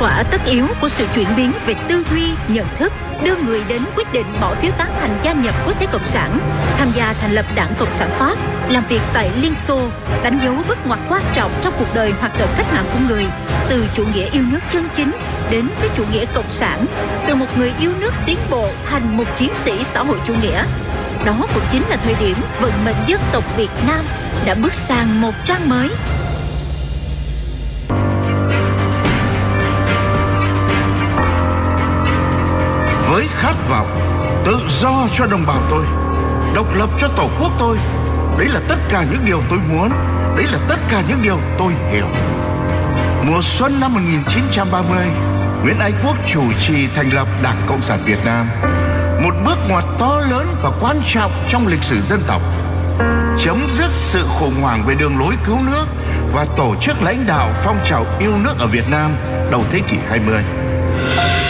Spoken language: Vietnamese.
quả tất yếu của sự chuyển biến về tư duy, nhận thức đưa người đến quyết định bỏ phiếu tán thành gia nhập Quốc tế Cộng sản, tham gia thành lập Đảng Cộng sản Pháp, làm việc tại Liên Xô, đánh dấu bước ngoặt quan trọng trong cuộc đời hoạt động cách mạng của người, từ chủ nghĩa yêu nước chân chính đến với chủ nghĩa cộng sản, từ một người yêu nước tiến bộ thành một chiến sĩ xã hội chủ nghĩa. Đó cũng chính là thời điểm vận mệnh dân tộc Việt Nam đã bước sang một trang mới. Với khát vọng tự do cho đồng bào tôi, độc lập cho tổ quốc tôi, đấy là tất cả những điều tôi muốn, đấy là tất cả những điều tôi hiểu. Mùa xuân năm 1930, Nguyễn Ái Quốc chủ trì thành lập Đảng Cộng sản Việt Nam, một bước ngoặt to lớn và quan trọng trong lịch sử dân tộc, chấm dứt sự khủng hoảng về đường lối cứu nước và tổ chức lãnh đạo phong trào yêu nước ở Việt Nam đầu thế kỷ 20.